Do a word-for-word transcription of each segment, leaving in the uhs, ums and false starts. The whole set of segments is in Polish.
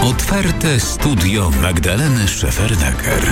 Otwarte studio Magdaleny Szefernaker.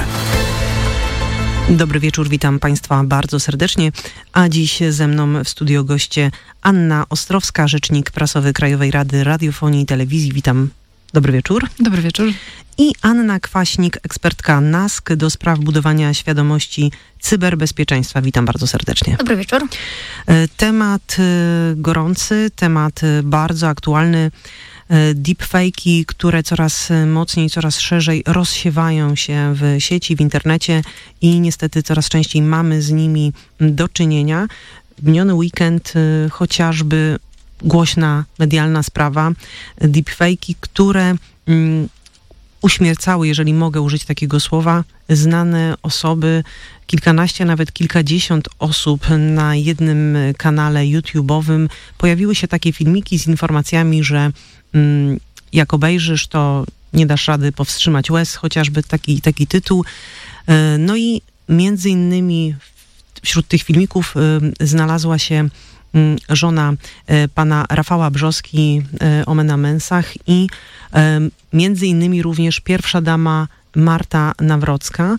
Dobry wieczór, witam Państwa bardzo serdecznie, a dziś ze mną w studio goście Anna Ostrowska, rzecznik prasowy Krajowej Rady Radiofonii i Telewizji. Witam. Dobry wieczór. Dobry wieczór. I Anna Kwaśnik, ekspertka N A S K do spraw budowania świadomości cyberbezpieczeństwa. Witam bardzo serdecznie. Dobry wieczór. Temat gorący, temat bardzo aktualny. Deepfake'i, które coraz mocniej, coraz szerzej rozsiewają się w sieci, w internecie i niestety coraz częściej mamy z nimi do czynienia. W miniony weekend chociażby głośna medialna sprawa, deepfake'i, które mm, uśmiercały, jeżeli mogę użyć takiego słowa, znane osoby, kilkanaście, nawet kilkadziesiąt osób na jednym kanale YouTube'owym. Pojawiły się takie filmiki z informacjami, że mm, jak obejrzysz, to nie dasz rady powstrzymać łez, chociażby taki, taki tytuł. No i między innymi wśród tych filmików znalazła się żona pana Rafała Brzoski, Omena Mensah, i między innymi również pierwsza dama Marta Nawrocka.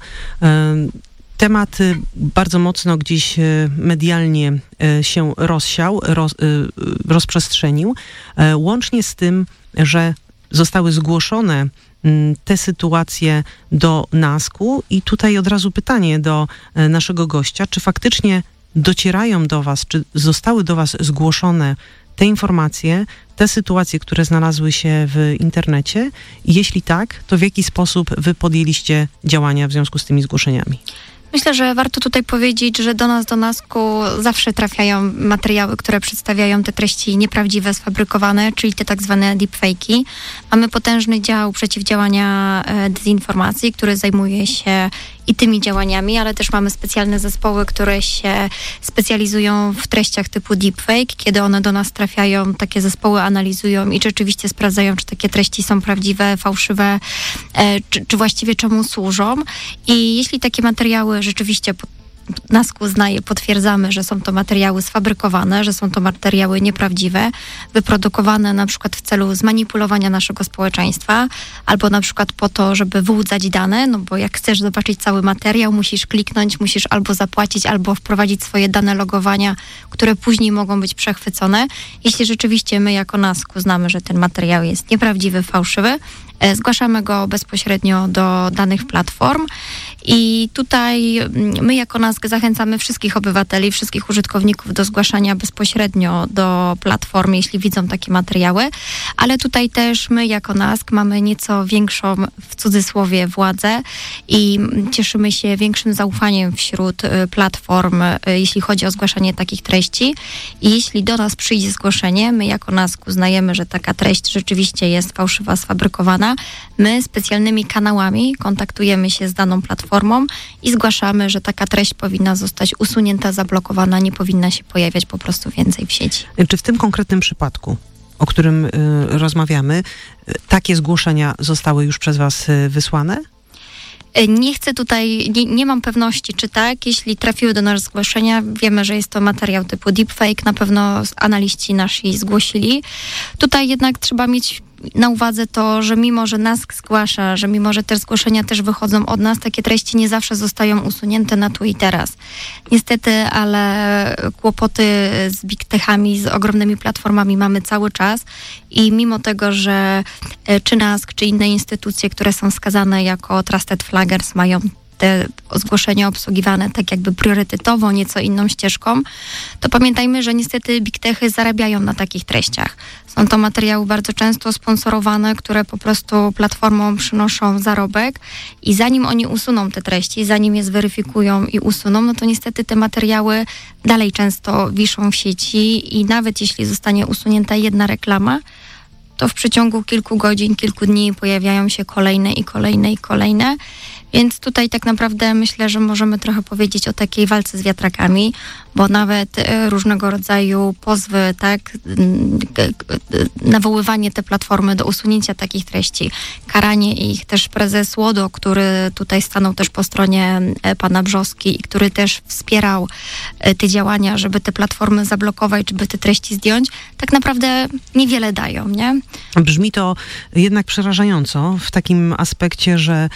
Temat bardzo mocno gdzieś medialnie się rozsiał, roz, rozprzestrzenił, łącznie z tym, że zostały zgłoszone te sytuacje do N A S K-u i tutaj od razu pytanie do naszego gościa, czy faktycznie docierają do was, czy zostały do was zgłoszone te informacje, te sytuacje, które znalazły się w internecie? I jeśli tak, to w jaki sposób wy podjęliście działania w związku z tymi zgłoszeniami? Myślę, że warto tutaj powiedzieć, że do nas, do N A S K-u zawsze trafiają materiały, które przedstawiają te treści nieprawdziwe, sfabrykowane, czyli te tak zwane deepfake'i. Mamy potężny dział przeciwdziałania e, dezinformacji, który zajmuje się i tymi działaniami, ale też mamy specjalne zespoły, które się specjalizują w treściach typu deepfake. Kiedy one do nas trafiają, takie zespoły analizują i rzeczywiście sprawdzają, czy takie treści są prawdziwe, fałszywe, e, czy, czy właściwie czemu służą. I jeśli takie materiały rzeczywiście N A S K uznaje, potwierdzamy, że są to materiały sfabrykowane, że są to materiały nieprawdziwe, wyprodukowane na przykład w celu zmanipulowania naszego społeczeństwa, albo na przykład po to, żeby wyłudzać dane, no bo jak chcesz zobaczyć cały materiał, musisz kliknąć, musisz albo zapłacić, albo wprowadzić swoje dane logowania, które później mogą być przechwycone. Jeśli rzeczywiście my jako N A S K uznamy, że ten materiał jest nieprawdziwy, fałszywy, zgłaszamy go bezpośrednio do danych platform i tutaj my jako N A S K zachęcamy wszystkich obywateli, wszystkich użytkowników do zgłaszania bezpośrednio do platform, jeśli widzą takie materiały, ale tutaj też my jako N A S K mamy nieco większą, w cudzysłowie, władzę i cieszymy się większym zaufaniem wśród platform, jeśli chodzi o zgłaszanie takich treści. I jeśli do nas przyjdzie zgłoszenie, my jako N A S K uznajemy, że taka treść rzeczywiście jest fałszywa, sfabrykowana, my specjalnymi kanałami kontaktujemy się z daną platformą i zgłaszamy, że taka treść powinna zostać usunięta, zablokowana, nie powinna się pojawiać po prostu więcej w sieci. Czy w tym konkretnym przypadku, o którym y, rozmawiamy, y, takie zgłoszenia zostały już przez was y, wysłane? Nie chcę tutaj, nie, nie mam pewności, czy tak. Jeśli trafiły do nas zgłoszenia, wiemy, że jest to materiał typu deepfake, na pewno analiści nasi zgłosili. Tutaj jednak trzeba mieć na uwadze to, że mimo, że N A S K zgłasza, że mimo, że te zgłoszenia też wychodzą od nas, takie treści nie zawsze zostają usunięte na tu i teraz. Niestety, ale kłopoty z big techami, z ogromnymi platformami mamy cały czas i mimo tego, że czy N A S K, czy inne instytucje, które są skazane jako Trusted Flaggers, mają te zgłoszenia obsługiwane tak jakby priorytetowo, nieco inną ścieżką, to pamiętajmy, że niestety big techy zarabiają na takich treściach. Są to materiały bardzo często sponsorowane, które po prostu platformom przynoszą zarobek i zanim oni usuną te treści, zanim je zweryfikują i usuną, no to niestety te materiały dalej często wiszą w sieci i nawet jeśli zostanie usunięta jedna reklama, to w przeciągu kilku godzin, kilku dni pojawiają się kolejne i kolejne i kolejne. Więc tutaj tak naprawdę myślę, że możemy trochę powiedzieć o takiej walce z wiatrakami. bo nawet różnego rodzaju pozwy, tak, nawoływanie te platformy do usunięcia takich treści, karanie ich, też prezes Łodo, który tutaj stanął też po stronie pana Brzoski i który też wspierał te działania, żeby te platformy zablokować, żeby te treści zdjąć, tak naprawdę niewiele dają, nie? Brzmi to jednak przerażająco w takim aspekcie, że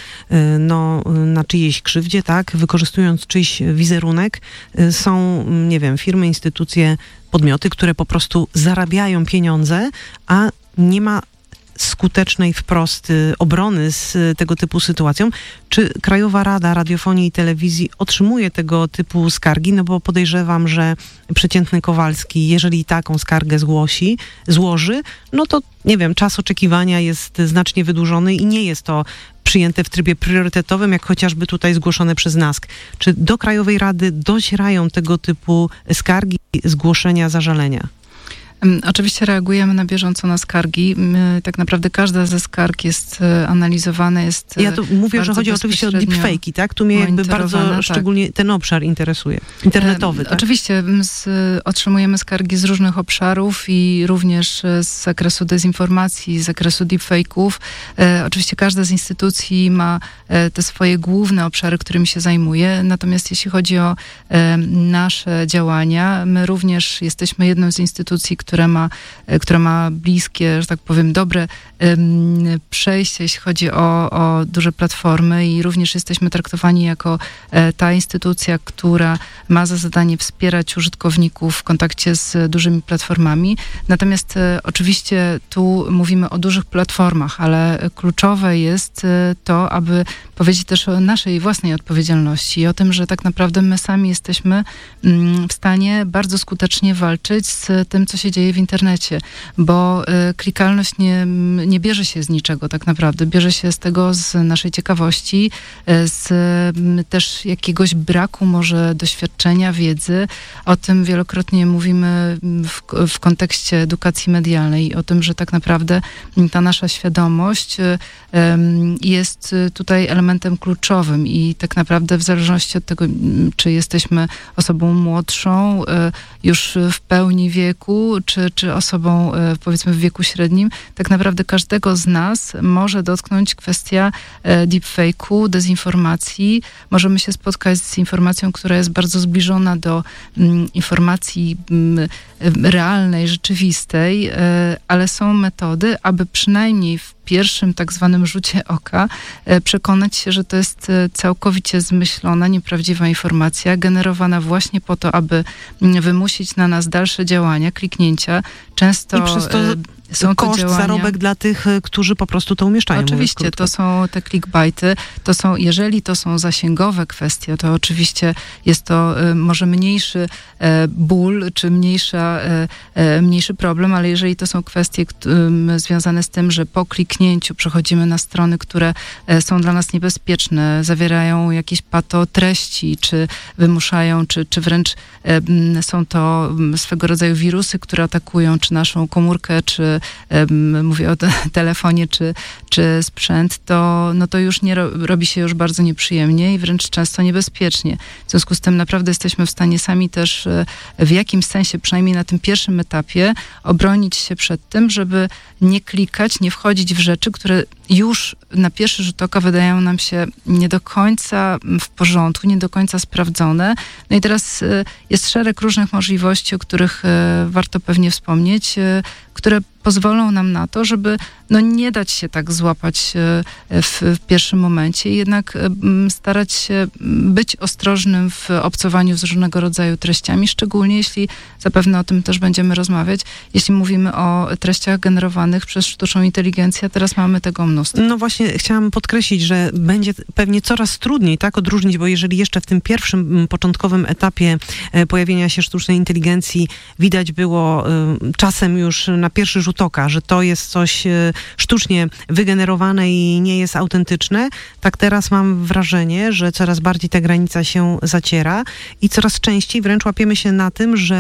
no, na czyjejś krzywdzie, tak, wykorzystując czyjś wizerunek, są, nie wiem, firmy, instytucje, podmioty, które po prostu zarabiają pieniądze, a nie ma skutecznej wprost obrony z tego typu sytuacją. Czy Krajowa Rada Radiofonii i Telewizji otrzymuje tego typu skargi? No bo podejrzewam, że przeciętny Kowalski, jeżeli taką skargę zgłosi, złoży, no to nie wiem, czas oczekiwania jest znacznie wydłużony i nie jest to przyjęte w trybie priorytetowym, jak chociażby tutaj zgłoszone przez NASK. Czy do Krajowej Rady docierają tego typu skargi, zgłoszenia, zażalenia? Oczywiście reagujemy na bieżąco na skargi. My, tak naprawdę każda ze skarg jest analizowana, jest Ja tu mówię, że chodzi oczywiście o deepfake'i, tak? Tu mnie jakby bardzo tak. szczególnie ten obszar interesuje. Internetowy, e, tak? Oczywiście z, otrzymujemy skargi z różnych obszarów i również z zakresu dezinformacji, z zakresu deepfake'ów. E, oczywiście każda z instytucji ma e, te swoje główne obszary, którymi się zajmuje. Natomiast jeśli chodzi o e, nasze działania, my również jesteśmy jedną z instytucji, która ma, która ma bliskie, że tak powiem, dobre um, przejście, jeśli chodzi o, o duże platformy i również jesteśmy traktowani jako e, ta instytucja, która ma za zadanie wspierać użytkowników w kontakcie z dużymi platformami. Natomiast e, oczywiście tu mówimy o dużych platformach, ale kluczowe jest e, to, aby powiedzieć też o naszej własnej odpowiedzialności i o tym, że tak naprawdę my sami jesteśmy mm, w stanie bardzo skutecznie walczyć z tym, co się dzieje w internecie, bo y, klikalność nie, nie bierze się z niczego tak naprawdę. Bierze się z tego, z naszej ciekawości, y, z y, też jakiegoś braku może doświadczenia, wiedzy. O tym wielokrotnie mówimy w, w kontekście edukacji medialnej, o tym, że tak naprawdę ta nasza świadomość y, y, jest tutaj elementem kluczowym i tak naprawdę w zależności od tego, czy jesteśmy osobą młodszą, y, już w pełni wieku, czy, czy osobą, powiedzmy, w wieku średnim, tak naprawdę każdego z nas może dotknąć kwestia deepfake'u, dezinformacji. Możemy się spotkać z informacją, która jest bardzo zbliżona do mm, informacji mm, realnej, rzeczywistej, ale są metody, aby przynajmniej w pierwszym tak zwanym rzucie oka przekonać się, że to jest całkowicie zmyślona, nieprawdziwa informacja, generowana właśnie po to, aby wymusić na nas dalsze działania, kliknięcia. Często I przez to są to koszt, działania, zarobek dla tych, którzy po prostu to umieszczają. Oczywiście, to są te clickbaity, to są, jeżeli to są zasięgowe kwestie, to oczywiście jest to y, może mniejszy e, ból, czy mniejsza, e, e, mniejszy problem, ale jeżeli to są kwestie y, związane z tym, że po kliknięciu przechodzimy na strony, które e, są dla nas niebezpieczne, zawierają jakieś patotreści, czy wymuszają, czy, czy wręcz e, są to swego rodzaju wirusy, które atakują, czy naszą komórkę, czy mówię o te, telefonie czy, czy sprzęt, to, no to już nie ro, robi się już bardzo nieprzyjemnie i wręcz często niebezpiecznie. W związku z tym naprawdę jesteśmy w stanie sami też w jakimś sensie, przynajmniej na tym pierwszym etapie, obronić się przed tym, żeby nie klikać, nie wchodzić w rzeczy, które już na pierwszy rzut oka wydają nam się nie do końca w porządku, nie do końca sprawdzone. No i teraz jest szereg różnych możliwości, o których warto pewnie wspomnieć, które pozwolą nam na to, żeby no, nie dać się tak złapać w, w pierwszym momencie i jednak starać się być ostrożnym w obcowaniu z różnego rodzaju treściami, szczególnie jeśli, zapewne o tym też będziemy rozmawiać, jeśli mówimy o treściach generowanych przez sztuczną inteligencję, a teraz mamy tego mnóstwo. No właśnie chciałam podkreślić, że będzie pewnie coraz trudniej tak odróżnić, bo jeżeli jeszcze w tym pierwszym, początkowym etapie pojawienia się sztucznej inteligencji widać było czasem już na pierwszy rzut oka, że to jest coś sztucznie wygenerowane i nie jest autentyczne, tak teraz mam wrażenie, że coraz bardziej ta granica się zaciera i coraz częściej wręcz łapiemy się na tym, że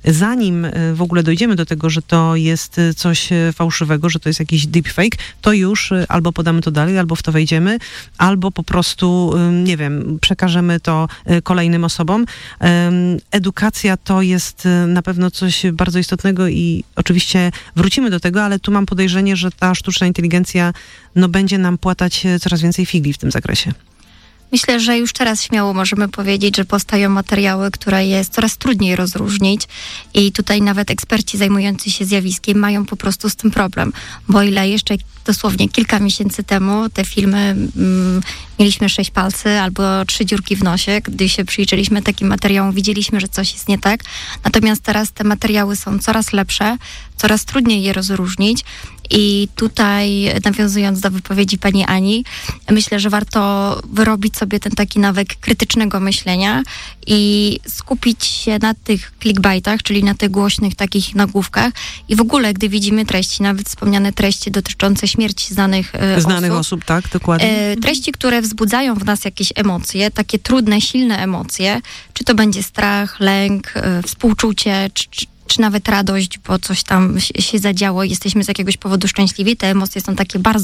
zanim w ogóle dojdziemy do tego, że to jest coś fałszywego, że to jest jakiś deepfake, to już albo podamy to dalej, albo w to wejdziemy, albo po prostu, nie wiem, przekażemy to kolejnym osobom. Edukacja to jest na pewno coś bardzo istotnego i oczywiście wrócimy do tego, ale tu mam podejrzenie, że ta sztuczna inteligencja no, będzie nam płatać coraz więcej figli w tym zakresie. Myślę, że już teraz śmiało możemy powiedzieć, że powstają materiały, które jest coraz trudniej rozróżnić i tutaj nawet eksperci zajmujący się zjawiskiem mają po prostu z tym problem, bo ile jeszcze dosłownie kilka miesięcy temu te filmy mm, mieliśmy sześć palcy albo trzy dziurki w nosie, gdy się przyjrzeliśmy takim materiałom, widzieliśmy, że coś jest nie tak, natomiast teraz te materiały są coraz lepsze, coraz trudniej je rozróżnić i tutaj nawiązując do wypowiedzi pani Ani, myślę, że warto wyrobić sobie ten taki nawyk krytycznego myślenia i skupić się na tych clickbaitach, czyli na tych głośnych takich nagłówkach i w ogóle, gdy widzimy treści, nawet wspomniane treści dotyczące śmierci znanych e, Znanych osób, osób, tak, dokładnie. E, treści, które wzbudzają w nas jakieś emocje, takie trudne, silne emocje, czy to będzie strach, lęk, e, współczucie, czy, czy czy nawet radość, bo coś tam się zadziało i jesteśmy z jakiegoś powodu szczęśliwi. Te emocje są takie bardzo